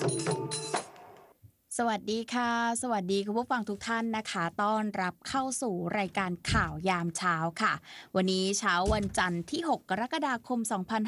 สวัสดีค่ะสวัสดีคุณผู้ฟังทุกท่านนะคะต้อนรับเข้าสู่รายการข่าวยามเช้าค่ะวันนี้เช้าวันจันทร์ที่6กรกฎาคม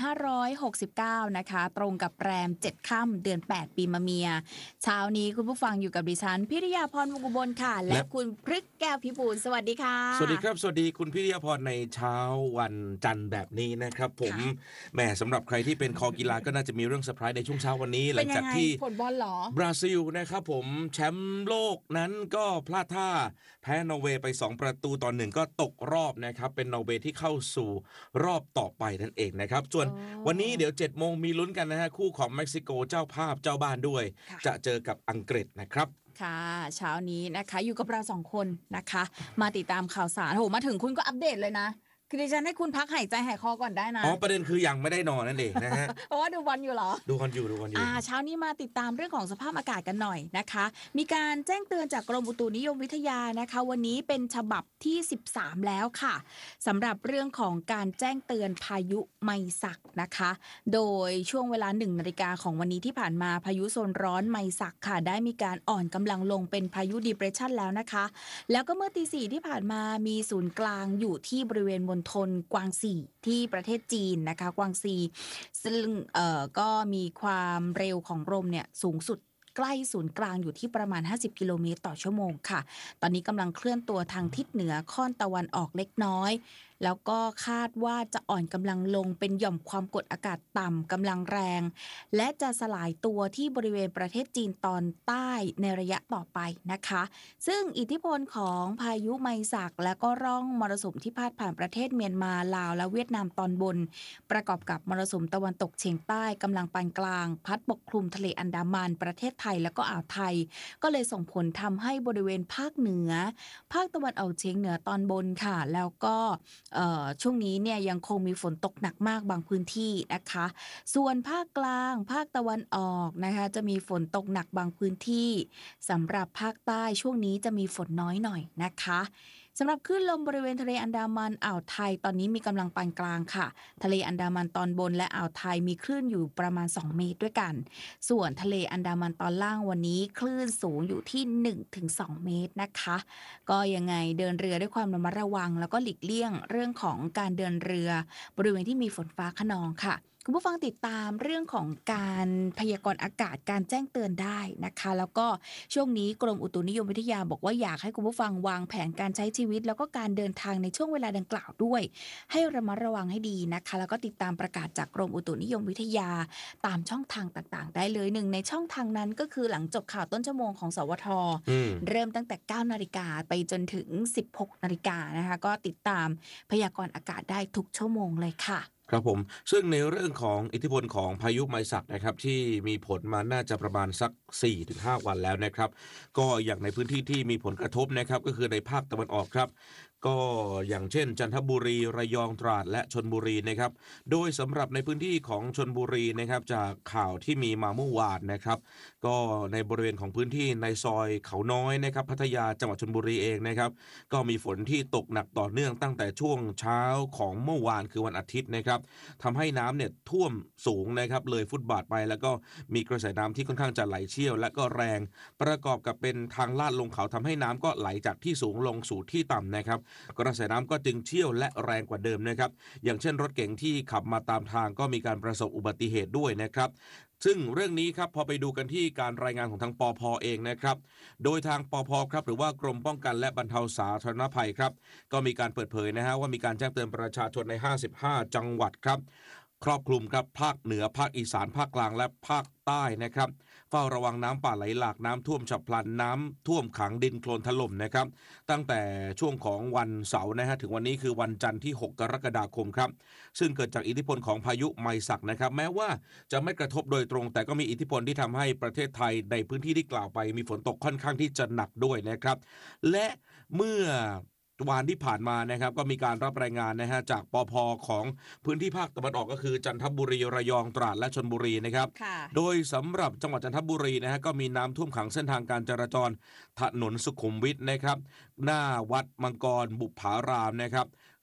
2569นะคะตรงกับแรม7ค่ำเดือน8ปีมะเมียเช้านี้คุณผู้ฟังอยู่กับดิฉันพิริยาพรวงศ์อุบลค่ะและคุณพฤกษ์แก้วพิบูลสวัสดีค่ะสวัสดีครับสวัสดีคุณพิริยาพรในเช้าวันจันทร์แบบนี้นะครับผมแหมสำหรับใครที่เป็นคอกีฬาก็น่าจะมีเรื่องเซอร์ไพรส์ในช่วงเช้าวันนี้หลังจากที่ผลบอลเหรอบราซิลนะครับผมแชมป์โลกนั้นก็พลาดท่าแพ้นอร์เวย์ไป2-1ก็ตกรอบนะครับเป็นนอร์เวย์ที่เข้าสู่รอบต่อไปนั่นเองนะครับส่วนวันนี้เดี๋ยว 7 โมงมีลุ้นกันนะฮะคู่ของเม็กซิโกเจ้าภาพเจ้าบ้านด้วยจะเจอกับอังกฤษนะครับค่ะเช้านี้นะคะอยู่กับเรา2คนนะคะมาติดตามข่าวสารโหมาถึงคุณก็อัปเดตเลยนะคือดิฉันให้คุณพักหายใจหายคอก่อนได้นะประเด็นคือยังไม่ได้นอนนั่นเองนะฮะเพราะว่าดูบอลอยู่เหรอดูบอลอยู่เช้านี้มาติดตามเรื่องของสภาพอากาศกันหน่อยนะคะมีการแจ้งเตือนจากกรมอุตุนิยมวิทยานะคะวันนี้เป็นฉบับที่13แล้วค่ะสำหรับเรื่องของการแจ้งเตือนพายุไมซักนะคะโดยช่วงเวลา 1 นาฬิกาของวันนี้ที่ผ่านมาพายุโซนร้อนไมซักค่ะได้มีการอ่อนกำลังลงเป็นพายุดีเพรสชันแล้วนะคะแล้วก็เมื่อตี 4ที่ผ่านมามีศูนย์กลางอยู่ที่บริเวณมณฑลกวางซีที่ประเทศจีนนะคะกวางซีซึ่งก็มีความเร็วของลมเนี่ยสูงสุดใกล้ศูนย์กลางอยู่ที่ประมาณ50กิโลเมตรต่อชั่วโมงค่ะตอนนี้กำลังเคลื่อนตัวทางทิศเหนือค่อนตะวันออกเล็กน้อยแล้วก็คาดว่าจะอ่อนกำลังลงเป็นหย่อมความกดอากาศต่ำกำลังแรงและจะสลายตัวที่บริเวณประเทศจีนตอนใต้ในระยะต่อไปนะคะซึ่งอิทธิพลของพายุไมซักและก็ร่องมรสุมที่พาดผ่านประเทศเมียนมาลาวและเวียดนามตอนบนประกอบกับมรสุมตะวันตกเฉียงใต้กำลังปานกลางพัดปกคลุมทะเลอันดามันประเทศไทยและก็อ่าวไทยก็เลยส่งผลทำให้บริเวณภาคเหนือภาคตะวันออกเฉียงเหนือตอนบนค่ะแล้วก็ช่วงนี้เนี่ยยังคงมีฝนตกหนักมากบางพื้นที่นะคะส่วนภาคกลางภาคตะวันออกนะคะจะมีฝนตกหนักบางพื้นที่สำหรับภาคใต้ช่วงนี้จะมีฝนน้อยหน่อยนะคะสำหรับคลื่นลมบริเวณทะเลอันดามันอ่าวไทยตอนนี้มีกำลังปานกลางค่ะทะเลอันดามันตอนบนและอ่าวไทยมีคลื่นอยู่ประมาณ2 เมตรด้วยกันส่วนทะเลอันดามันตอนล่างวันนี้คลื่นสูงอยู่ที่ 1-2 เมตรนะคะก็ยังไงเดินเรือด้วยความระมัดระวังแล้วก็หลีกเลี่ยงเรื่องของการเดินเรือบริเวณที่มีฝนฟ้าคะนองค่ะคุณผู้ฟังติดตามเรื่องของการพยากรณ์อากาศการแจ้งเตือนได้นะคะแล้วก็ช่วงนี้กรมอุตุนิยมวิทยาบอกว่าอยากให้คุณผู้ฟังวางแผนการใช้ชีวิตแล้วก็การเดินทางในช่วงเวลาดังกล่าวด้วยให้ระมัดระวังให้ดีนะคะแล้วก็ติดตามประกาศจากกรมอุตุนิยมวิทยาตามช่องทางต่างๆได้เลยหนึ่งในช่องทางนั้นก็คือหลังจบข่าวต้นชั่วโมงของสวท.เริ่มตั้งแต่9 นาฬิกาไปจนถึง16 นาฬิกานะคะก็ติดตามพยากรณ์อากาศได้ทุกชั่วโมงเลยค่ะครับผมซึ่งในเรื่องของอิทธิพลของพายุไมซักนะครับที่มีผลมาน่าจะประมาณสัก 4-5 วันแล้วนะครับก็อย่างในพื้นที่ที่มีผลกระทบนะครับก็คือในภาคตะวันออกครับก็อย่างเช่นจันทบุรีระยองตราดและชลบุรีนะครับโดยสำหรับในพื้นที่ของชลบุรีนะครับจากข่าวที่มีมาเมื่อวานนะครับก็ในบริเวณของพื้นที่ในซอยเขาน้อยนะครับพัทยาจังหวัดชลบุรีเองนะครับก็มีฝนที่ตกหนักต่อเนื่องตั้งแต่ช่วงเช้าของเมื่อวานคือวันอาทิตย์นะครับทำให้น้ำเนี่ยท่วมสูงนะครับเลยฟุตบาทไปแล้วก็มีกระแสน้ำที่ค่อนข้างจะไหลเชี่ยวและก็แรงประกอบกับเป็นทางลาดลงเขาทำให้น้ำก็ไหลจากที่สูงลงสู่ที่ต่ำนะครับกระแสน้ำก็จึงเชี่ยวและแรงกว่าเดิมนะครับอย่างเช่นรถเก๋งที่ขับมาตามทางก็มีการประสบอุบัติเหตุด้วยนะครับซึ่งเรื่องนี้ครับพอไปดูกันที่การรายงานของทางปภ.เองนะครับโดยทางปภ.ครับหรือว่ากรมป้องกันและบรรเทาสาธารณภัยครับก็มีการเปิดเผยนะฮะว่ามีการแจ้งเตือนประชาชนใน55 จังหวัดครับครอบคลุมครับภาคเหนือภาคอีสานภาคกลางและภาคใต้นะครับเฝ้าระวังน้ำป่าไหลหลากน้ำท่วมฉับพลันน้ำท่วมขังดินโคลนถล่มนะครับตั้งแต่ช่วงของวันเสาร์นะฮะถึงวันนี้คือวันจันทร์ที่6 กรกฎาคมครับซึ่งเกิดจากอิทธิพลของพายุไมซักนะครับแม้ว่าจะไม่กระทบโดยตรงแต่ก็มีอิทธิพลที่ทำให้ประเทศไทยในพื้นที่ที่กล่าวไปมีฝนตกค่อนข้างที่จะหนักด้วยนะครับและเมื่อวันที่ผ่านมานะครับก็มีการรับรายงานนะฮะจากปภ.ของพื้นที่ภาคตะวันออกก็คือจันทบุรีระยองตราดและชลบุรีนะครับโดยสำหรับจังหวัดจันทบุรีนะฮะก็มีน้ำท่วมขังเส้นทางการจราจรถนนสุขุมวิทนะครับหน้าวัดมังกรบุปผารามนะครับ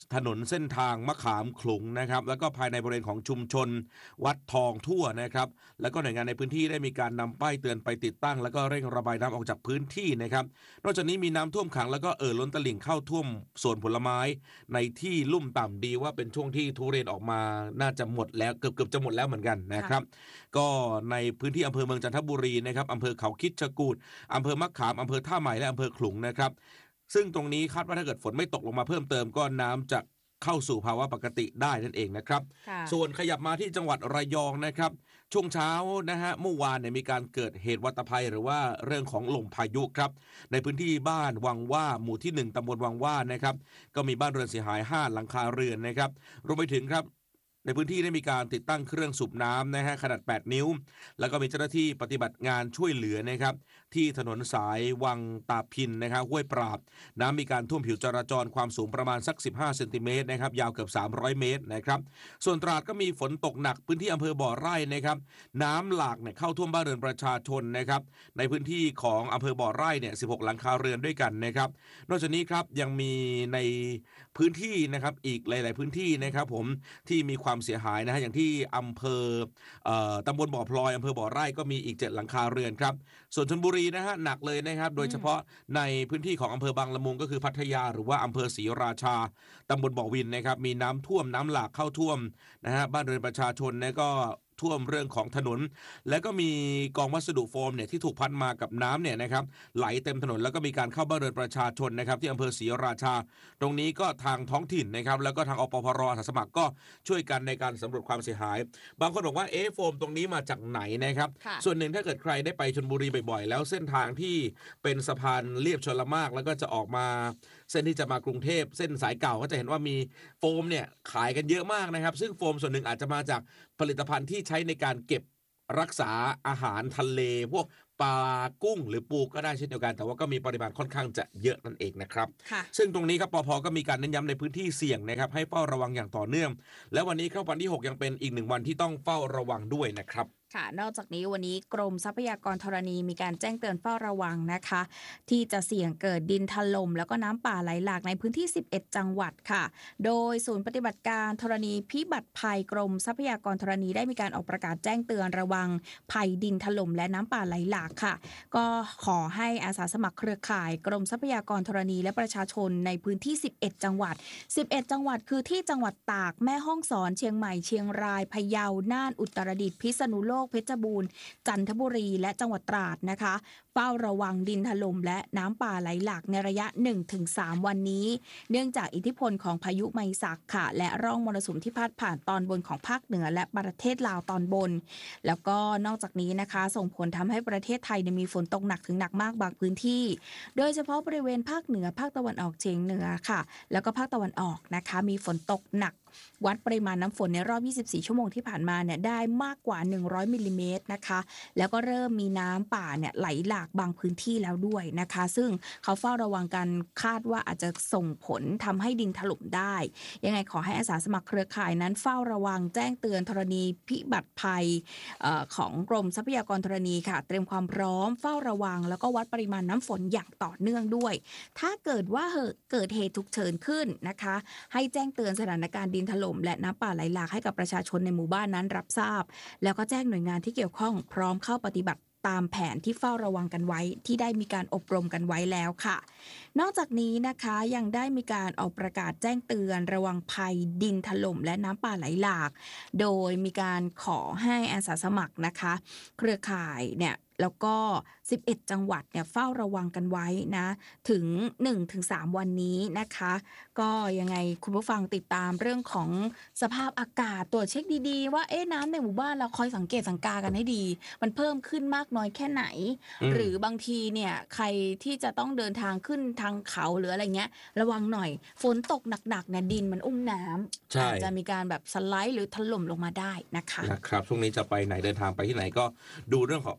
ถนนเส้นทางมะขามขลุงนะครับแล้วก็ภายในบริเวณของชุมชนวัดทองทั่วนะครับแล้วก็หน่วยงานในพื้นที่ได้มีการนำป้ายเตือนไปติดตั้งแล้วก็เร่งระบายน้ำออกจากพื้นที่นะครับนอกจากนี้มีน้ำท่วมขังแล้วก็ล้นตลิ่งเข้าท่วมสวนผลไม้ในที่ลุ่มต่ำดีว่าเป็นช่วงที่ทุเรียนออกมาน่าจะหมดแล้วเกือบจะหมดแล้วเหมือนกันนะครับก็ในพื้นที่อำเภอเมืองจันทบุรีนะครับอำเภอเขาคิดจกูฏอำเภอมะขามอำเภอท่าใหม่และอำเภอขลุงนะครับซึ่งตรงนี้คาดว่าถ้าเกิดฝนไม่ตกลงมาเพิ่มเติมก็น้ำจะเข้าสู่ภาวะปกติได้นั่นเองนะครับส่วนขยับมาที่จังหวัดระยองนะครับช่วงเช้านะฮะเมื่อวานเนี่ยมีการเกิดเหตุวัตภัยหรือว่าเรื่องของลมพายุครับในพื้นที่บ้านวังว่าหมู่ที่1ตำบลวังว่านะครับก็มีบ้านเรือนเสียหาย5หลังคาเรือนนะครับรวมไปถึงครับในพื้นที่ได้มีการติดตั้งเครื่องสูบน้ำนะฮะขนาด8นิ้วแล้วก็มีเจ้าหน้าที่ปฏิบัติงานช่วยเหลือนะครับที่ถนนสายวังตาพินนะครับห้วยปราบน้ำมีการท่วมผิวจราจรความสูงประมาณสัก15เซนติเมตรนะครับยาวเกือบ300เมตรนะครับส่วนตราดก็มีฝนตกหนักพื้นที่อำเภอบ่อไร่นะครับน้ำหลากเนี่ยเข้าท่วมบ้านเรือนประชาชนนะครับในพื้นที่ของอำเภอบ่อไร่เนี่ย16หลังคาเรือนด้วยกันนะครับนอกจากนี้ครับยังมีในพื้นที่นะครับอีกหลายๆพื้นที่นะครับผมที่มีความเสียหายนะฮะอย่างที่อำเภอตำบลบ่อพลอยอำเภอบ่อไร่ก็มีอีก7หลังคาเรือนครับส่วนชลบุรีนะฮะหนักเลยนะครับโดยเฉพาะในพื้นที่ของอำเภอบางละมุงก็คือพัทยาหรือว่าอำเภอศรีราชาตำบลบ่อวินนะครับมีน้ำท่วมน้ำหลากเข้าท่วมนะฮะบ้านเรือนประชาชนเนี่ยก็ท่วมเรื่องของถนนและก็มีกองวัสดุโฟมเนี่ยที่ถูกพัดมากับน้ำเนี่ยนะครับไหลเต็มถนนแล้วก็มีการเข้าบ้านเรือนประชาชนนะครับที่อำเภอศรีราชาตรงนี้ก็ทางท้องถิ่นนะครับแล้วก็ทางอปพรอาสาสมัครก็ช่วยกันในการสำรวจความเสียหายบางคนบอกว่าโฟมตรงนี้มาจากไหนนะครับส่วนหนึ่งถ้าเกิดใครได้ไปชลบุรีบ่อยๆแล้วเส้นทางที่เป็นสะพานเลียบชลมารแล้วก็จะออกมาเส้นที่จะมากรุงเทพเส้นสายเก่าก็จะเห็นว่ามีโฟมเนี่ยขายกันเยอะมากนะครับซึ่งโฟมส่วนหนึ่งอาจจะมาจากผลิตภัณฑ์ที่ใช้ในการเก็บรักษาอาหารทะเลพวกปลากุ้งหรือปูก็ได้เช่นเดียวกันแต่ว่าก็มีปริมาณค่อนข้างจะเยอะนั่นเองนะครับซึ่งตรงนี้ครับปภ.ก็มีการเน้นย้ำในพื้นที่เสี่ยงนะครับให้เฝ้าระวังอย่างต่อเนื่องและวันนี้ครับวันที่6ยังเป็นอีก1วันที่ต้องเฝ้าระวังด้วยนะครับค่ะนอกจากนี้วันนี้กรมทรัพยากรธรณีมีการแจ้งเตือนเฝ้าระวังนะคะที่จะเสี่ยงเกิดดินถล่มแล้วก็น้ำป่าไหลหลากในพื้นที่11จังหวัดค่ะโดยศูนย์ปฏิบัติการธรณีพิบัติภัยกรมทรัพยากรธรณีได้มีการออกประกาศแจ้งเตือนระวังภัยดินถล่มและน้ำป่าไหลหลากค่ะก็ขอให้อาสาสมัครเครือข่ายกรมทรัพยากรธรณีและประชาชนในพื้นที่11จังหวัด11จังหวัดคือที่จังหวัดตากแม่ฮ่องสอนเชียงใหม่เชียงรายพะเยาน่านอุตรดิตถ์พิษณุโลกเพชรบูรณ์จันทบุรีและจังหวัดตราดนะคะเฝ้าระวังดินถล่มและน้ำป่าไหลหลากในระยะ 1-3 วันนี้เนื่องจากอิทธิพลของพายุไมซักค่ะและร่องมรสุมที่พาดผ่านตอนบนของภาคเหนือและประเทศลาวตอนบนแล้วก็นอกจากนี้นะคะส่งผลทำให้ประเทศไทยมีฝนตกหนักถึงหนักมากบางพื้นที่โดยเฉพาะบริเวณภาคเหนือภาคตะวันออกเฉียงเหนือค่ะแล้วก็ภาคตะวันออกนะคะมีฝนตกหนักวัดปริมาณน้ำฝนในรอบ 24 ชั่วโมงที่ผ่านมาเนี่ยได้มากกว่า100มิลลิเมตรนะคะแล้วก็เริ่มมีน้ำป่าเนี่ยไหลหลากบางพื้นที่แล้วด้วยนะคะซึ่งเขาเฝ้าระวังกันคาดว่าอาจจะส่งผลทำให้ดินถล่มได้ยังไงขอให้อาสาสมัครเครือข่ายนั้นเฝ้าระวังแจ้งเตือนธรณีพิบัติภัยของกรมทรัพยากรธรณีค่ะเตรียมความพร้อมเฝ้าระวังแล้วก็วัดปริมาณน้ำฝนอย่างต่อเนื่องด้วยถ้าเกิดว่าเกิดเหตุฉุกเฉินขึ้นนะคะให้แจ้งเตือนสถานการณ์ดินถล่มและน้ำป่าไหลหลากให้กับประชาชนในหมู่บ้านนั้นรับทราบแล้วก็แจ้งหน่วยงานที่เกี่ยวข้องพร้อมเข้าปฏิบัติตามแผนที่เฝ้าระวังกันไว้ที่ได้มีการอบรมกันไว้แล้วค่ะนอกจากนี้นะคะยังได้มีการออกประกาศแจ้งเตือนระวังภัยดินถล่มและน้ำป่าไหลหลากโดยมีการขอให้อาสาสมัครนะคะเครือข่ายเนี่ยแล้วก็11จังหวัดเนี่ยเฝ้าระวังกันไว้นะถึง 1-3 วันนี้นะคะก็ยังไงคุณผู้ฟังติดตามเรื่องของสภาพอากาศตรวจเช็คดีๆว่าน้ำในหมู่บ้านเราคอยสังเกตสังกากันให้ดีมันเพิ่มขึ้นมากน้อยแค่ไหนหรือบางทีเนี่ยใครที่จะต้องเดินทางขึ้นทางเขาหรืออะไรเงี้ยระวังหน่อยฝนตกหนักๆเนี่ยดินมันอุ้มน้ำอาจจะมีการแบบสไลด์หรือถล่มลงมาได้นะคะนะครับช่วงนี้จะไปไหนเดินทางไปที่ไหนก็ดูเรื่องของอากาศ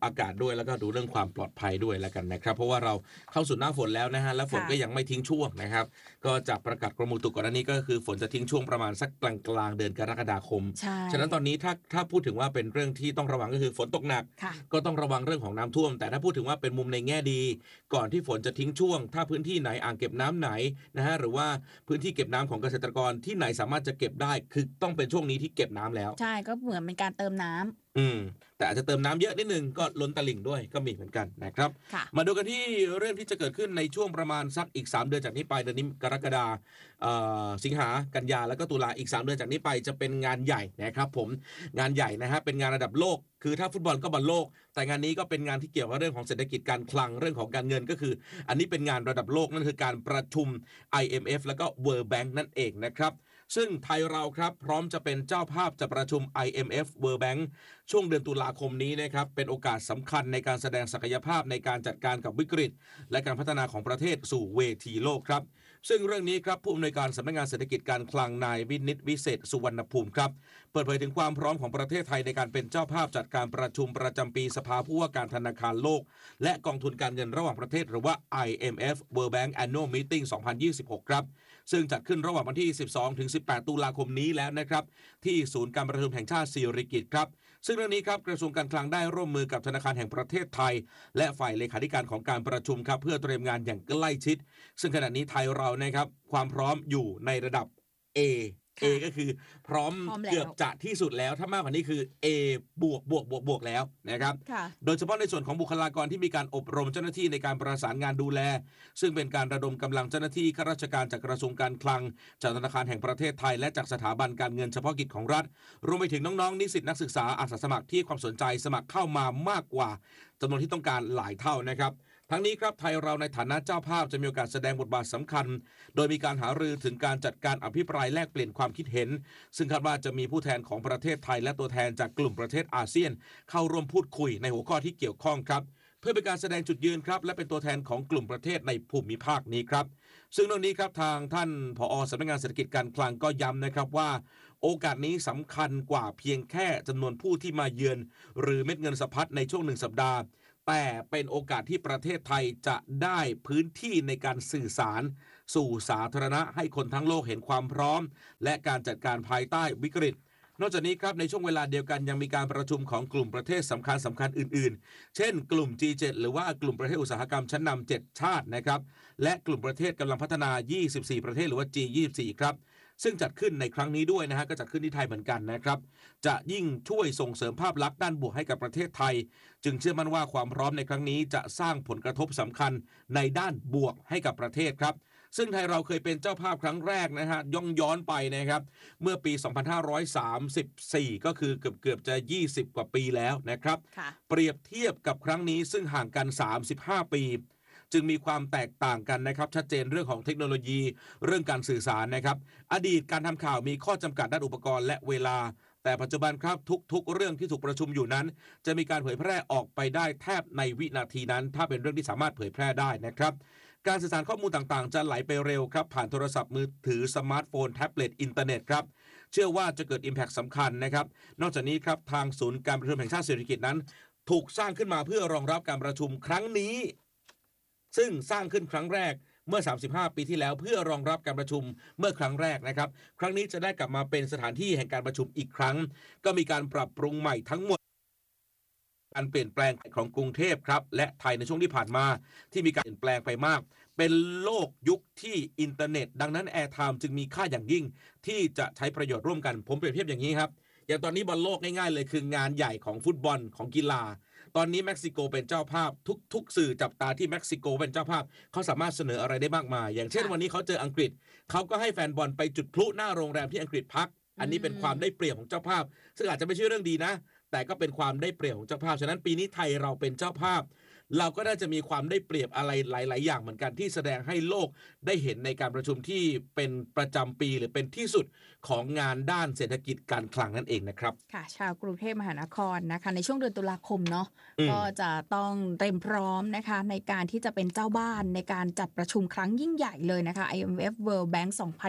ด้วยแล้วก็ดูเรื่องความปลอดภัยด้วยแล้วกันนะครับเพราะว่าเราเข้าสู่หน้าฝนแล้วนะฮะและฝนก็ยังไม่ทิ้งช่วงนะครับก็จากประกาศกรมอุตุก่อนหน้านี้ก็คือฝนจะทิ้งช่วงประมาณสักกลางๆเดือนกรกฎาคมฉะนั้นตอนนี้ถ้าพูดถึงว่าเป็นเรื่องที่ต้องระวังก็คือฝนตกหนักก็ต้องระวังเรื่องของน้ำท่วมแต่ถ้าพูดถึงว่าเป็นมุมในแง่ดีก่อนที่ฝนจะทิ้งช่วงถ้าพื้นที่ไหนอ่างเก็บน้ำไหนนะฮะหรือว่าพื้นที่เก็บน้ำของเกษตรกรที่ไหนสามารถจะเก็บได้คือต้องเป็นช่วงนี้ที่เก็บน้ำแล้วใช่ก็เหมือนเป็นการเติมน้ำแต่อาจจะเติมน้ำเยอะนิดนึงก็ล้นตลิ่งด้วยก็มีเหมือนกันนะครับมาดูกันที่เรื่องที่จะเกิดขึ้นในช่วงประมาณสักอีก3เดือนจากนี้ไปเดือนนี้กรกฎาสิงหากันยาแล้วก็ตุลาอีก3เดือนจากนี้ไปจะเป็นงานใหญ่นะครับผมงานใหญ่นะฮะเป็นงานระดับโลกคือถ้าฟุตบอลก็บอลโลกแต่งานนี้ก็เป็นงานที่เกี่ยวกับเรื่องของเศรษฐกิจการคลังเรื่องของการเงินก็คืออันนี้เป็นงานระดับโลกนั่นคือการประชุม IMF แล้วก็ World Bank นั่นเองนะครับซึ่งไทยเราครับพร้อมจะเป็นเจ้าภาพจะประชุม IMF World Bank ช่วงเดือนตุลาคมนี้นะครับเป็นโอกาสสำคัญในการแสดงศักยภาพในการจัดการกับวิกฤตและการพัฒนาของประเทศสู่เวทีโลกครับซึ่งเรื่องนี้ครับผู้อำนวยการสำนักงานเศรษฐกิจการคลังนายวินิตวิเศษสุวรรณภูมิครับเปิดเผยถึงความพร้อมของประเทศไทยในการเป็นเจ้าภาพจัดการประชุมประจำปีสภาผู้ว่าการธนาคารโลกและกองทุนการเงินระหว่างประเทศหรือว่า IMF World Bank Annual Meeting 2026 ครับซึ่งจัดขึ้นระหว่างวันที่ 12-18 ตุลาคมนี้แล้วนะครับที่ศูนย์การประชุมแห่งชาติสิริกิติ์ครับซึ่งเรื่องนี้ครับกระทรวงการคลังได้ร่วมมือกับธนาคารแห่งประเทศไทยและฝ่ายเลขาธิการของการประชุมครับเพื่อเตรียมงานอย่างใกล้ชิดซึ่งขณะนี้ไทยเรานะครับความพร้อมอยู่ในระดับ A ก็คือพร้อมเกือบจะที่สุดแล้วถ้ามากกว่านี้คือ A บวกแล้วนะครับโดยเฉพาะในส่วนของบุคลากรที่มีการอบรมเจ้าหน้าที่ในการประสานงานดูแลซึ่งเป็นการระดมกำลังเจ้าหน้าที่ข้าราชการจากกระทรวงการคลังจากธนาคารแห่งประเทศไทยและจากสถาบันการเงินเฉพาะกิจของรัฐรวมไปถึงน้องๆนิสิตนักศึกษาอาสาสมัครที่ความสนใจสมัครเข้ามามากกว่าจำนวนที่ต้องการหลายเท่านะครับทั้งนี้ครับไทยเราในฐานะเจ้าภาพจะมีโอกาสแสดงบทบาทสำคัญโดยมีการหารือถึงการจัดการอภิปรายแลกเปลี่ยนความคิดเห็นซึ่งคาดว่าจะมีผู้แทนของประเทศไทยและตัวแทนจากกลุ่มประเทศอาเซียนเข้าร่วมพูดคุยในหัวข้อที่เกี่ยวข้องครับเพื่อเป็นการแสดงจุดยืนครับและเป็นตัวแทนของกลุ่มประเทศในภูมิภาคนี้ครับซึ่งเรื่องนี้ครับทางท่านผอ.สำนักงานเศรษฐกิจการคลังก็ย้ำนะครับว่าโอกาสนี้สำคัญกว่าเพียงแค่จำนวนผู้ที่มาเยือนหรือเม็ดเงินสะพัดในช่วง1 สัปดาห์แต่เป็นโอกาสที่ประเทศไทยจะได้พื้นที่ในการสื่อสารสู่สาธารณะให้คนทั้งโลกเห็นความพร้อมและการจัดการภายใต้วิกฤตนอกจากนี้ครับในช่วงเวลาเดียวกันยังมีการประชุมของกลุ่มประเทศสำคัญอื่นๆเช่นกลุ่ม G7 หรือว่ากลุ่มประเทศอุตสาหกรรมชั้นนำ7ชาตินะครับและกลุ่มประเทศกำลังพัฒนา24ประเทศหรือว่า G24 ครับซึ่งจัดขึ้นในครั้งนี้ด้วยนะฮะก็จัดขึ้นที่ไทยเหมือนกันนะครับจะยิ่งช่วยส่งเสริมภาพลักษณ์ด้านบวกให้กับประเทศไทยจึงเชื่อมั่นว่าความพร้อมในครั้งนี้จะสร้างผลกระทบสำคัญในด้านบวกให้กับประเทศครับซึ่งไทยเราเคยเป็นเจ้าภาพครั้งแรกนะฮะย้อนไปนะครับเมื่อปี 2534 ก็คือเกือบจะ20 กว่าปีแล้วนะครับเปรียบเทียบกับครั้งนี้ซึ่งห่างกัน35 ปีจึงมีความแตกต่างกันนะครับชัดเจนเรื่องของเทคโนโลยีเรื่องการสื่อสารนะครับอดีตการทำข่าวมีข้อจำกัดด้านอุปกรณ์และเวลาแต่ปัจจุบันครับทุกเรื่องที่ถูกประชุมอยู่นั้นจะมีการเผยแพร่ออกไปได้แทบในวินาทีนั้นถ้าเป็นเรื่องที่สามารถเผยแพร่ได้นะครับการสื่อสารข้อมูลต่างๆจะไหลไปเร็วครับผ่านโทรศัพท์มือถือสมาร์ทโฟนแท็บเล็ตอินเทอร์เน็ตครับเชื่อว่าจะเกิด Impact สำคัญนะครับนอกจากนี้ครับทางศูนย์การประชุมแห่งชาติสิริกิติ์นั้นถูกสร้างขึ้นมาเพื่อรองรับการประชุมครั้งนี้ซึ่งสร้างขึ้นครั้งแรกเมื่อ35 ปีที่แล้วเพื่อรองรับการประชุมเมื่อครั้งแรกนะครับครั้งนี้จะได้กลับมาเป็นสถานที่แห่งการประชุมอีกครั้งก็มีการปรับปรุงใหม่ทั้งหมดการเปลี่ยนแปลงของกรุงเทพครับและไทยในช่วงที่ผ่านมาที่มีการเปลี่ยนแปลงไปมากเป็นโลกยุคที่อินเทอร์เน็ตดังนั้นแอร์ไทม์จึงมีค่าอย่างยิ่งที่จะใช้ประโยชน์ร่วมกันผมเปรียบเทียบอย่างนี้ครับอย่างตอนนี้บอลโลกง่ายๆเลยคืองานใหญ่ของฟุตบอลของกีฬาตอนนี้เม็กซิโกเป็นเจ้าภาพทุกสื่อจับตาที่เม็กซิโกเป็นเจ้าภาพเขาสามารถเสนออะไรได้มากมายอย่างเช่นวันนี้เขาเจออังกฤษเขาก็ให้แฟนบอลไปจุดพลุหน้าโรงแรมที่อังกฤษพักอันนี้เป็นความได้เปรียบของเจ้าภาพซึ่งอาจจะไม่ใช่เรื่องดีนะแต่ก็เป็นความได้เปรียบของเจ้าภาพฉะนั้นปีนี้ไทยเราเป็นเจ้าภาพเราก็น่าจะมีความได้เปรียบอะไรหลายๆอย่างเหมือนกันที่แสดงให้โลกได้เห็นในการประชุมที่เป็นประจำปีหรือเป็นที่สุดของงานด้านเศรษฐกิจการคลังนั่นเองนะครับค่ะชาวกรุงเทพมหานครนะคะในช่วงเดือนตุลาคมเนาะก็จะต้องเตรียมพร้อมนะคะในการที่จะเป็นเจ้าบ้านในการจัดประชุมครั้งยิ่งใหญ่เลยนะคะ IMF World Bank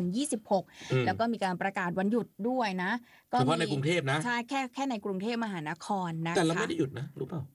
2026 แล้วก็มีการประกาศวันหยุดด้วยนะเฉพาะในกรุงเทพนะใช่แค่ในกรุงเทพมหานครนะคะแต่เราไม่ได้หยุดนะรู้เปล่า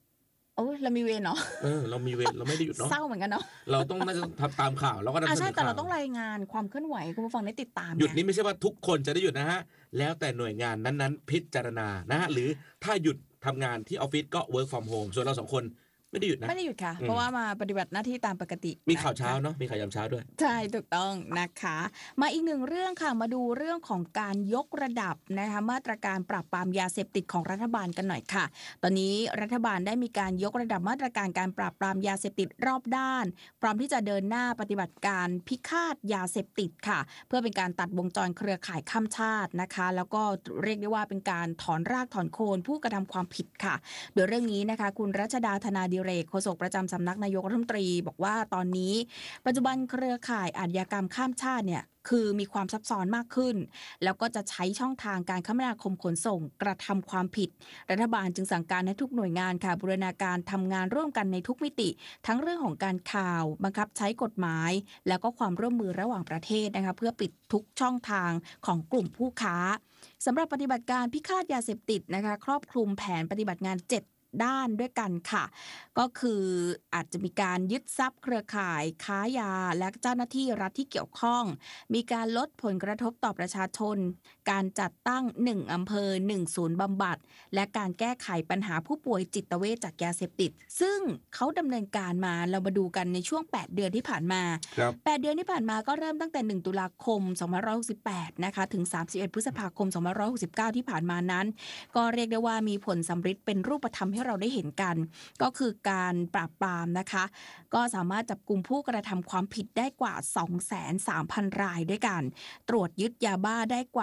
โอ้เรามีเวรเนาะเรามีเวรเราไม่ได้หยุดเนาะเศร้าเหมือนกันเนาะเราต้องน่าจะทำตามข่าวแล้วก็นำเสนใช่อแต่เราข่าวต้องรายงานความเคลื่อนไหวให้คุณผู้ฟังได้ติดตามหยุดไงนี้ไม่ใช่ว่าทุกคนจะได้หยุดนะฮะแล้วแต่หน่วยงานนั้นๆพิจารณานะฮะหรือถ้าหยุดทำงานที่ออฟฟิศก็ work from home ส่วนเรา2 คนไม่ได้หยุดนะไม่ได้หยุดค่ะ เพราะว่ามาปฏิบัติหน้าที่ตามปกติมีข่าวเช้านะคะเนาะมีข่าวยามเช้าด้วยใช่ถูกต้องนะคะ มาอีกหนึ่งเรื่องค่ะมาดูเรื่องของการยกระดับนะคะมาตรการปราบปรามยาเสพติดของรัฐบาลกันหน่อยค่ะ ตอนนี้รัฐบาลได้มีการยกระดับมาตรการการปราบปรามยาเสพติดรอบด้านพร้อมที่จะเดินหน้าปฏิบัติการพิฆาตยาเสพติดค่ะ เพื่อเป็นการตัดวงจรเครือข่ายข้ามชาตินะคะ แล้วก็เรียกได้ว่าเป็นการถอนรากถอนโคนผู้กระทำความผิดค่ะ โดยเรื่องนี้นะคะคุณรัชดาธนาดิเรกโฆษกประจำสำนักนายกรัฐมนตรีบอกว่าตอนนี้ปัจจุบันเครือข่ายอาชญากรรมข้ามชาติเนี่ยคือมีความซับซ้อนมากขึ้น แล้วก็จะใช้ช่องทางการคมนาคมขนส่งกระทำความผิดรัฐบาลจึงสั่งการให้ทุกหน่วยงานค่ะบูรณาการทำงานร่วมกันในทุกมิติ ทั้งเรื่องของการข่าวบังคับใช้กฎหมาย แล้วก็ความร่วมมือระหว่างประเทศนะคะเพื่อปิดทุกช่องทางของกลุ่มผู้ค้าสำหรับปฏิบัติการพิฆาตยาเสพติดนะคะครอบคลุมแผนปฏิบัติงาน7ด้านด้วยกันค่ะก็คืออาจจะมีการยึดทรัพย์เครือข่ายค้ายาและเจ้าหน้าที่รัฐที่เกี่ยวข้องมีการลดผลกระทบต่อประชาชนการจัดตั้ง1อำเภอ1ศูนย์บำบัดและการแก้ไขปัญหาผู้ป่วยจิตเวชจากยาเสพติดซึ่งเขาดำเนินการมาเรามาดูกันในช่วง8เดือนที่ผ่านมา8เดือนที่ผ่านมาก็เริ่มตั้งแต่1ตุลาคม2568นะคะถึง31พฤษภาคม2569ที่ผ่านมานั้นก็เรียกได้ว่ามีผลสำฤทธิ์เป็นรูปธรรมให้เราได้เห็นกันก็คือการปราบปรามนะคะก็สามารถจับกุมผู้กระทำความผิดได้กว่า 230,000 รายด้วยกันตรวจยึดยาบ้าได้กว่า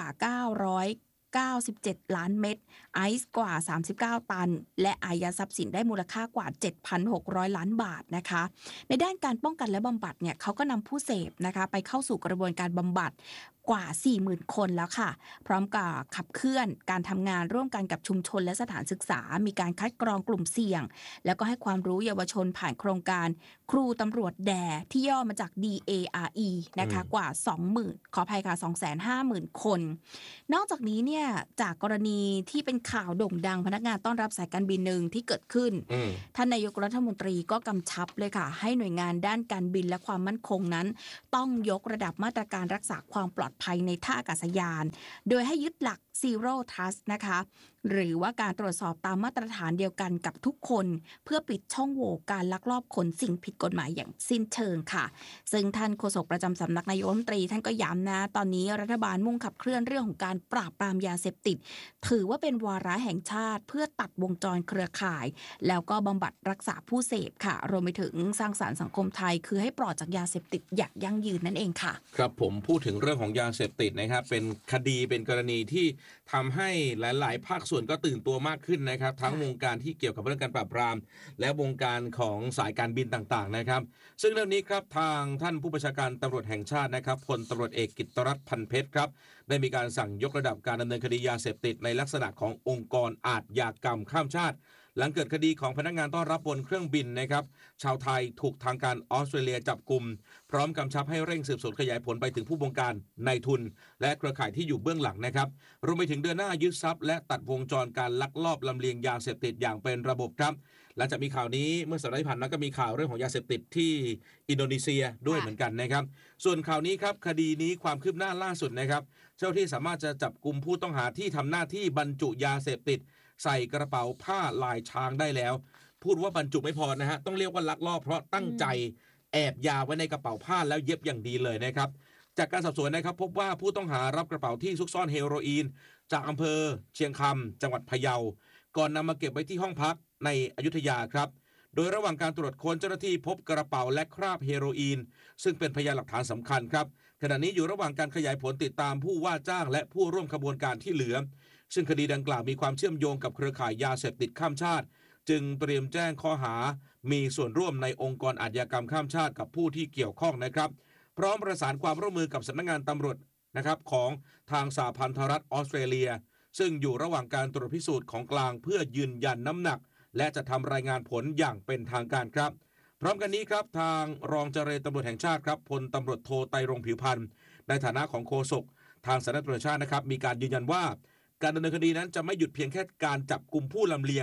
97 ล้านเม็ดไอซ์กว่า39ตันและอายัดทรัพย์สินได้มูลค่ากว่า 7,600 ล้านบาทนะคะในด้านการป้องกันและบำบัดเนี่ยเขาก็นำผู้เสพนะคะไปเข้าสู่กระบวนการบำบัดกว่า 40,000 คนแล้วค่ะพร้อมกับขับเคลื่อนการทำงานร่วมกันกับชุมชนและสถานศึกษามีการคัดกรองกลุ่มเสี่ยงแล้วก็ให้ความรู้เยาวชนผ่านโครงการครูตำรวจแดที่ย่อมาจาก DARE นะคะกว่า 20,000 ขออภัยค่ะ 250,000 คนนอกจากนี้เนี่ยจากกรณีที่เป็นข่าวโด่งดังพนักงานต้อนรับสายการบินหนึ่งที่เกิดขึ้นท่านนายกรัฐมนตรีก็กำชับเลยค่ะให้หน่วยงานด้านการบินและความมั่นคงนั้นต้องยกระดับมาตรการรักษาความปลอดภัยในท่าอากาศยานโดยให้ยึดหลัก Zero Trust นะคะหรือว่าการตรวจสอบตามมาตรฐานเดียวกันกับทุกคนเพื่อปิดช่องโหว่การลักลอบขนสิ่งผิดกฎหมายอย่างสิ้นเชิงค่ะซึ่งท่านโฆษกประจำสำนักนายกรัฐมนตรีท่านก็ย้ำนะตอนนี้รัฐบาลมุ่งขับเคลื่อนเรื่องของการปราบปรามยาเสพติดถือว่าเป็นวาระแห่งชาติเพื่อตัดวงจรเครือข่ายแล้วก็บำบัดรักษาผู้เสพค่ะรวมไปถึงสร้างสรรค์สังคมไทยคือให้ปลอดจากยาเสพติดอย่างยั่งยืนนั่นเองค่ะครับผมพูดถึงเรื่องของยาเสพติดนะครับเป็นคดีเป็นกรณีที่ทำให้หลายๆภาคส่วนก็ตื่นตัวมากขึ้นนะครับทั้งวงการที่เกี่ยวกับเรื่องการปราบปรามและวงการของสายการบินต่างๆนะครับซึ่งเรื่องนี้ครับทางท่านผู้บัญชาการตำรวจแห่งชาตินะครับพลตำรวจเอกกิตติรัตน์พันเพชรครับได้มีการสั่งยกระดับการดำเนินคดียาเสพติดในลักษณะขององค์กรอาชญากรรมข้ามชาติหลังเกิดคดีของพนักงานต้อนรับบนเครื่องบินนะครับชาวไทยถูกทางการออสเตรเลียจับกุมพร้อมกำชับให้เร่งสืบสวนขยายผลไปถึงผู้บงการนายทุนและเครือข่ายที่อยู่เบื้องหลังนะครับรวมไปถึงเดือนหน้ายึดทรัพย์และตัดวงจรการลักลอบลำเลียงยาเสพติดอย่างเป็นระบบครับหลังจากมีข่าวนี้เมื่อสัปดาห์ที่ผ่านมาก็มีข่าวเรื่องของยาเสพติดที่อินโดนีเซียด้วยเหมือนกันนะครับส่วนข่าวนี้ครับคดีนี้ความคืบหน้าล่าสุดนะครับเจ้าที่สามารถจะจับกุมผู้ต้องหาที่ทำหน้าที่บรรจุยาเสพติดใส่กระเป๋าผ้าลายช้างได้แล้วพูดว่าบรรจุไม่พอนะฮะต้องเรียกว่าลักลอบเพราะตั้งใจแอบยาไว้ในกระเป๋าผ้าแล้วเย็บอย่างดีเลยนะครับจากการสอบสวนนะครับพบว่าผู้ต้องหารับกระเป๋าที่ซุกซ่อนเฮโรอีนจากอำเภอเชียงคำจังหวัดพะเยาก่อนนำมาเก็บไว้ที่ห้องพักในอยุธยาครับโดยระหว่างการตรวจค้นเจ้าหน้าที่พบกระเป๋าและคราบเฮโรอีนซึ่งเป็นพยานหลักฐานสำคัญครับขณะนี้อยู่ระหว่างการขยายผลติดตามผู้ว่าจ้างและผู้ร่วมขบวนการที่เหลือซึ่งคดีดังกล่าวมีความเชื่อมโยงกับเครือข่ายยาเสพติดข้ามชาติจึงเตรียมแจ้งข้อหามีส่วนร่วมในองค์กรอาชญากรรมข้ามชาติกับผู้ที่เกี่ยวข้องนะครับพร้อมประสานความร่วมมือกับสำนักงานตำรวจนะครับของทางสหพันธรัฐออสเตรเลียซึ่งอยู่ระหว่างการตรวจพิสูจน์ของกลางเพื่อยืนยันน้ำหนักและจะทำรายงานผลอย่างเป็นทางการครับพร้อมกันนี้ครับทางรองเจรตำรวจแห่งชาติครับพลตำรวจโทไตรรงค์ผิวพรรณในฐานะของโฆษกทางสำนักตำรวจแห่งชาตินะครับมีการยืนยันว่าการดำเนินคดีนั้นจะไม่หยุดเพียงแค่การจับกุมผู้ลำเลียง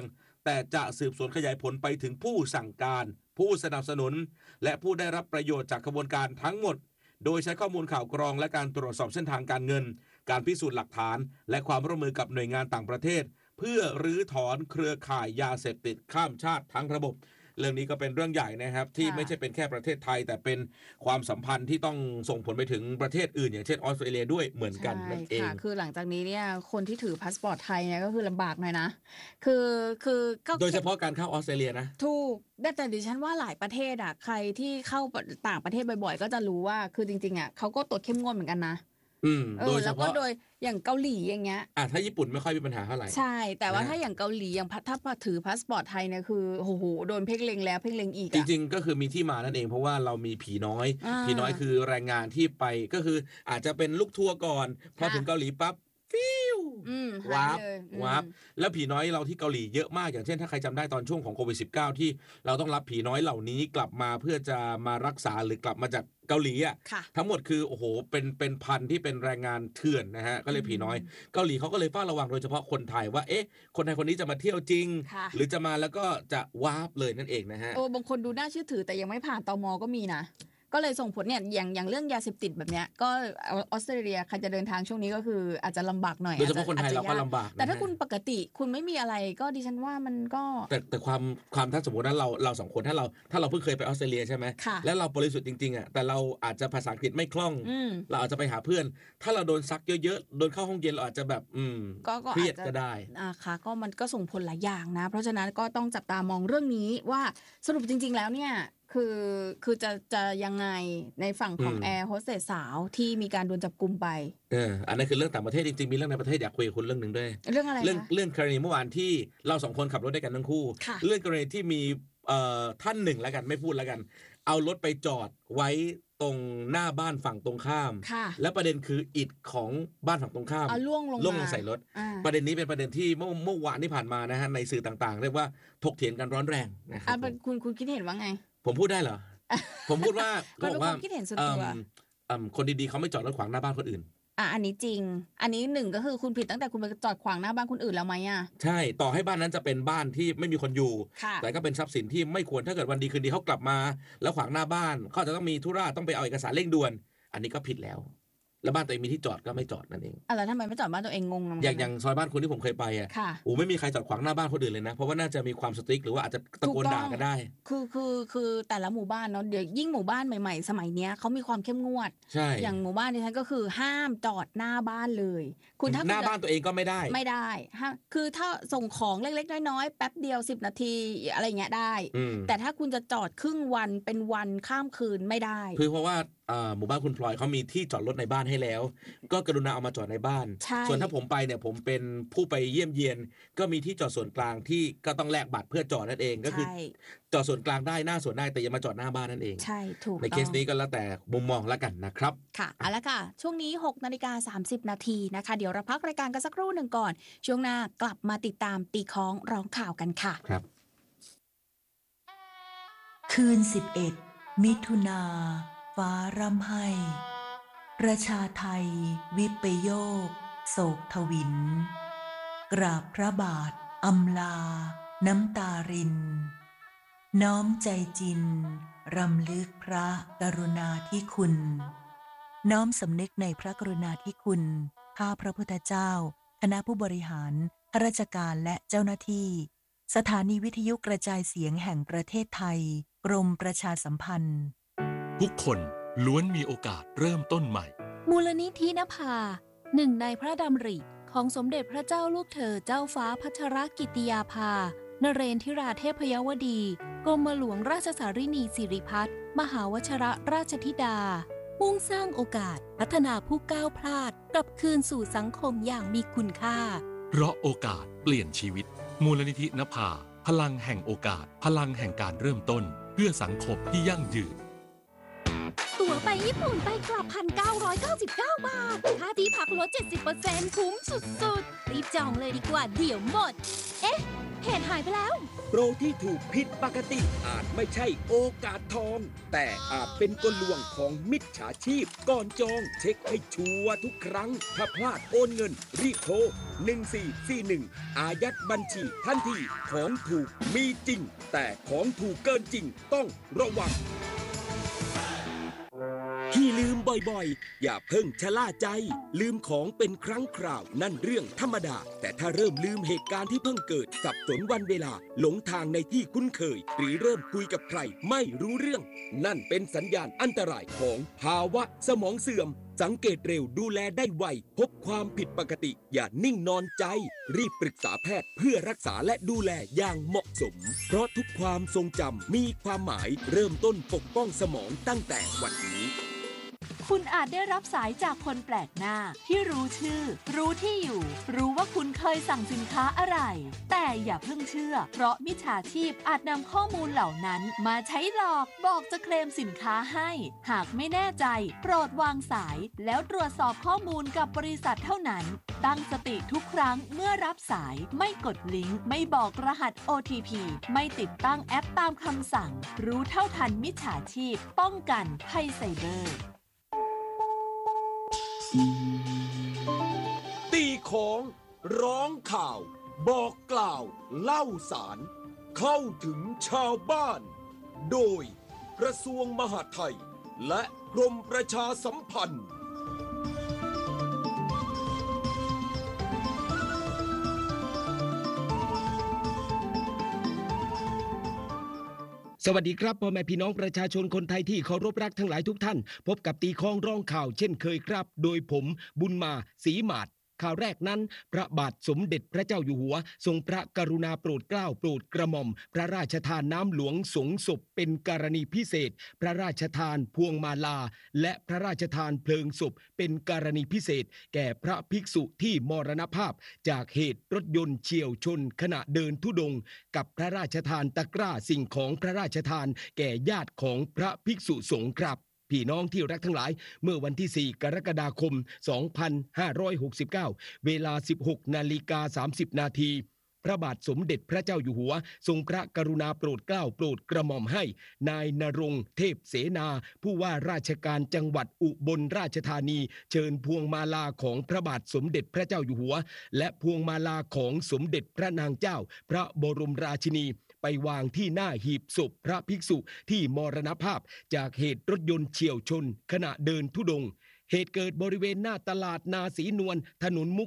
แต่จะสืบสวนขยายผลไปถึงผู้สั่งการผู้สนับสนุนและผู้ได้รับประโยชน์จากกระบวนการทั้งหมดโดยใช้ข้อมูลข่าวกรองและการตรวจสอบเส้นทางการเงินการพิสูจน์หลักฐานและความร่วมมือกับหน่วยงานต่างประเทศเพื่อรื้อถอนเครือข่ายยาเสพติดข้ามชาติทั้งระบบเรื่องนี้ก็เป็นเรื่องใหญ่นะครับที่ไม่ใช่เป็นแค่ประเทศไทยแต่เป็นความสัมพันธ์ที่ต้องส่งผลไปถึงประเทศอื่นอย่างเช่นออสเตรเลียด้วยเหมือนกันนั่นเองคือหลังจากนี้เนี่ยคนที่ถือพาสปอร์ตไทยเนี่ยก็คือลำบากหน่อยนะคือก็โดยเฉพาะการเข้าออสเตรเลียนะถูกแต่ดิฉันว่าหลายประเทศอ่ะใครที่เข้าต่างประเทศบ่อยๆก็จะรู้ว่าคือจริงๆอ่ะเขาก็ตรวจเข้มงวดเหมือนกันนะโดยเฉพาะโดยอย่างเกาหลีอย่างเงี้ยถ้าญี่ปุ่นไม่ค่อยมีปัญหาเท่าไหร่ใช่แต่ว่าถ้าอย่างเกาหลีอย่างถ้าถือพาสปอร์ตไทยเนี่ยคือโอ้โหโดนเพ่งเล็งแล้วเพ่งเล็งอีกจริงๆก็คือมีที่มานั่นเองเพราะว่าเรามีผีน้อยคือแรงงานที่ไปก็คืออาจจะเป็นลูกทัวร์ก่อนพอถึงเกาหลีปั๊บฟิววาบแล้วผีน้อยเราที่เกาหลีเยอะมากอย่างเช่นถ้าใครจำได้ตอนช่วงของโควิด -19 ที่เราต้องรับผีน้อยเหล่านี้กลับมาเพื่อจะมารักษาหรือกลับมาจากเกาหลีอ่ะทั้งหมดคือโอ้โหเป็นพันที่เป็นแรงงานเถื่อนนะฮะก็เลยผีน้อยเกาหลีเขาก็เลยเฝ้าระวังโดยเฉพาะคนไทยว่าเอ๊ะคนไทยคนนี้จะมาเที่ยวจริงหรือจะมาแล้วก็จะวาบเลยนั่นเองนะฮะบางคนดูน่าเชื่อถือแต่ยังไม่ผ่านตม.ก็มีนะก็เลยส่งผลเนี่ยอย่างเรื่องยาเสพติดแบบเนี้ยก็ออสเตรเลียใครจะเดินทางช่วงนี้ก็คืออาจจะลำบากหน่อยโดยเฉพาะคนไทยเราก็ลำบากแต่ถ้าคุณปกติคุณไม่มีอะไรก็ดิฉันว่ามันก็แต่ความถ้าสมมติว่าเราสองคนถ้าเราเพิ่งเคยไปออสเตรเลียใช่ไหมแล้วเราบริสุทธิ์จริงๆอ่ะแต่เราอาจจะภาษาอังกฤษไม่คล่องเราอาจจะไปหาเพื่อนถ้าเราโดนซักเยอะๆโดนเข้าห้องเย็นเราอาจจะแบบเครียดก็ได้ค่ะก็มันก็ส่งผลหลายอย่างนะเพราะฉะนั้นก็ต้องจับตามองเรื่องนี้ว่าสรุปจริงๆแล้วเนี่ยคือจะยังไงในฝั่งของแอร์โฮสเตสสาวที่มีการโดนจับกุมไปอันนั้นคือเรื่องต่างประเทศจริงๆมีเรื่องในประเทศอยากคุยกับคุณเรื่องนึงด้วยเรื่องอะไรเรื่องกรณีเมื่อวานที่เราสองคนขับรถด้วยกันทั้งคู่เรื่องกรณีที่มีท่านหนึ่งแล้วกันไม่พูดแล้วกันเอารถไปจอดไว้ตรงหน้าบ้านฝั่งตรงข้ามและประเด็นคืออิฐของบ้านฝั่งตรงข้ามล่วงลงใส่รถประเด็นนี้เป็นประเด็นที่เมื่อวานที่ผ่านมานะฮะในสื่อต่างๆเรียกว่าถกเถียงกันร้อนแรงนะครับคุณคิดเห็นว่าไงผมพูดได้เหรอผมพูดว่าเขาบอกว่าคนดีๆเขาไม่จอดรถขวางหน้าบ้านคนอื่นอันนี้จริงอันนี้หนึ่งก็คือคุณผิดตั้งแต่คุณไปจอดขวางหน้าบ้านคนอื่นแล้วไหมใช่ต่อให้บ้านนั้นจะเป็นบ้านที่ไม่มีคนอยู่แต่ก็เป็นทรัพย์สินที่ไม่ควรถ้าเกิดวันดีคืนดีเขากลับมาแล้วขวางหน้าบ้านเขาจะต้องมีธุระต้องไปเอาเอกสารเร่งด่วนอันนี้ก็ผิดแล้วแล้วบ้านตัวเองมีที่จอดก็ไม่จอดนั่นเองแล้วทำไมไม่จอดบ้านตัวเองงงอย่างซอยบ้านคุณที่ผมเคยไปไม่มีใครจอดขวางหน้าบ้านคนอื่นเลยนะเพราะว่าน่าจะมีความสตริกหรือว่าอาจจะตะโกนด่ากันได้คือแต่ละหมู่บ้านเนาะเดี๋ยวยิ่งหมู่บ้านใหม่ๆสมัยเนี้ยเขามีความเข้มงวดอย่างหมู่บ้านที่ฉันก็คือห้ามจอดหน้าบ้านเลยคุณถ้าหน้าบ้านตัวเองก็ไม่ได้คือถ้าส่งของเล็กๆน้อยๆแป๊บเดียว10 นาทีอะไรเงี้ยได้แต่ถ้าคุณจะจอดครึ่งวันเป็นวันข้ามคืนไม่ได้เพราะว่าหมู่บ้านคุณพลอยเขามีที่จอดรถในบ้านให้แล้วก็กรุณาเอามาจอดในบ้านส่วนถ้าผมไปเนี่ยผมเป็นผู้ไปเยี่ยมเยียนก็มีที่จอดส่วนกลางที่ก็ต้องแลกบัตรเพื่อจอดนั่นเก็คือจอดส่วนกลางได้หน้าสวนได้แต่อย่ามาจอดหน้าบ้านนั่นเองใช่ถูกในเคสนี้ก็แล้วแต่มุมมองละกันนะครับค่ะเอาละค่ะช่วงนี้ 6:30 นาทีนะคะเดี๋ยวเราพักรายการกันสักครู่หนึ่งก่อนช่วงหน้ากลับมาติดตามตีค้องร้องข่าวกันค่ะครับคืน11 มิถุนาฟ้าร่ำไห้ประชาไทยวิปโยคโศกทวินกราบพระบาทอำลาน้ำตารินน้อมใจจินรำลึกพระกรุณาธิคุณน้อมสำนึกในพระกรุณาธิคุณข้าพระพุทธเจ้าคณะผู้บริหารข้าราชการและเจ้าหน้าที่สถานีวิทยุกระจายเสียงแห่งประเทศไทยกรมประชาสัมพันธ์ทุกคนล้วนมีโอกาสเริ่มต้นใหม่มูลนิธินภาหนึ่งในพระดำริของสมเด็จพระเจ้าลูกเธอเจ้าฟ้าพัชรกิติยาภานเรนทิราเทพยวดีกรมหลวงราชสารินีสิริพัฒน์มหาวชรราชธิดามุ่งสร้างโอกาสพัฒนาผู้ก้าวพลาดกลับคืนสู่สังคมอย่างมีคุณค่าเพราะโอกาสเปลี่ยนชีวิตมูลนิธินภาพลังแห่งโอกาสพลังแห่งการเริ่มต้นเพื่อสังคมที่ยั่งยืนตั๋วไปญี่ปุ่นไปกลับ 1,999 บาทค่าที่พักลด 70% คุ้มสุดๆรีบจองเลยดีกว่าเดี๋ยวหมดเอ๊ะแพเหตุหายไปแล้วโปรที่ถูกผิดปกติอาจไม่ใช่โอกาสทอง แต่อาจเป็นกลลวงของมิจฉาชีพก่อนจองเช็คให้ชัวร์ทุกครั้ง ถ้าพลาดโอนเงินรีบโทร 1441 อายัดบัญชีทันทีของถูกมีจริง แต่ของถูกเกินจริงต้องระวัง ที่ลืมบ่อยๆ อย่าเพิ่งชะล่าใจ ลืมของเป็นครั้งคราวนั่นเรื่องธรรมดา แต่ถ้าเริ่มลืมเหตุการณ์ที่เพิ่งเกิด สับสนวันเวลา หลงทางในที่คุ้นเคย หรือเริ่มคุยกับใครไม่รู้เรื่อง นั่นเป็นสัญญาณอันตรายของภาวะสมองเสื่อม สังเกตเร็วดูแลได้ไว พบความผิดปกติ อย่านิ่งนอนใจ รีบปรึกษาแพทย์เพื่อรักษาและดูแลอย่างเหมาะสม เพราะทุกความทรงจำมีความหมายเริ่มต้นปกป้องสมองตั้งแต่วันนี้คุณอาจได้รับสายจากคนแปลกหน้าที่รู้ชื่อ รู้ที่อยู่ รู้ว่าคุณเคยสั่งสินค้าอะไร แต่อย่าเพิ่งเชื่อ เพราะมิจฉาชีพอาจนำข้อมูลเหล่านั้นมาใช้หลอกบอกจะเคลมสินค้าให้ หากไม่แน่ใจโปรดวางสายแล้วตรวจสอบข้อมูลกับบริษัทเท่านั้น ตั้งสติทุกครั้งเมื่อรับสายไม่กดลิงก์ไม่บอกรหัส OTP ไม่ติดตั้งแอปตามคำสั่ง รู้เท่าทันมิจฉาชีพป้องกันภัยไซเบอร์ตีของร้องข่าว บอกกล่าว เล่าสาร เข้าถึงชาวบ้าน โดยกระทรวงมหาดไทย และกรมประชาสัมพันธ์ สวัสดีครับพ่อแม่พี่น้องประชาชนคนไทยที่เคารพรักทั้งหลายทุกท่าน พบกับตีคองร้องข่าวเช่นเคยครับ โดยผมบุญมาศรีหมาดข่าวแรกนั้นพระบาทสมเด็จพระเจ้าอยู่หัวทรงพระกรุณาโปรดเกล้าโปรดกระหม่อมพระราชทานน้ำหลวงสงศพเป็นกรณีพิเศษพระราชทานพวงมาลาและพระราชทานเพลิงศพเป็นกรณีพิเศษแก่พระภิกษุที่มรณภาพจากเหตุรถยนต์เฉี่ยวชนขณะเดินธุดงค์กับพระราชทานตะกร้าสิ่งของพระราชทานแก่ญาติของพระภิกษุสงฆ์ครับพี่น้องที่รักทั้งหลายเมื่อวันที่ 4 กรกฎาคม 2569 เวลา 16:30 นาทีพระบาทสมเด็จพระเจ้าอยู่หัวทรงพระกรุณาโปรดเกล้าโปรดกระหม่อมให้นายณรงค์เทพเสนาผู้ว่าราชการจังหวัดอุบลราชธานีเชิญพวงมาลาของพระบาทสมเด็จพระเจ้าอยู่หัวและพวงมาลาของสมเด็จพระนางเจ้าพระบรมราชินีไปวางที่หน้าหีบศพพระภิกษุที่มรณภาพจากเหตุรถยนต์เฉี่ยวชนขณะเดินธุดงค์เหตุเกิดบริเวณหน้าตลาดนาศรีนวลถนนมุก